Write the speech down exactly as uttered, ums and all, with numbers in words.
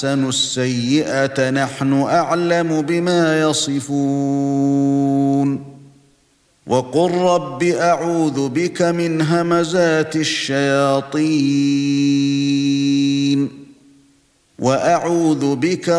السيئة نحن أعلم بما يصفون وقل رب أعوذ بك من همزات الشياطين وأعوذ بك